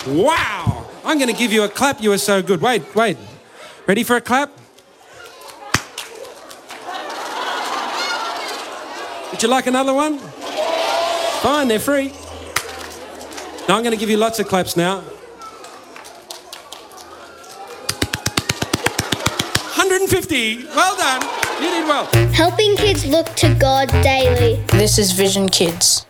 Wow. I'm going to give you a clap. You were so good. Wait. Ready for a clap? Would you like another one? Fine, they're free. Now I'm going to give you lots of claps now. 150. Well done. You did well. Helping kids look to God daily. This is Vision Kids.